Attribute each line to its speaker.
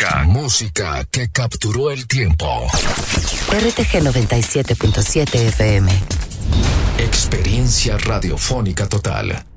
Speaker 1: Música que capturó el tiempo.
Speaker 2: RTG 97.7 FM.
Speaker 1: Experiencia radiofónica total.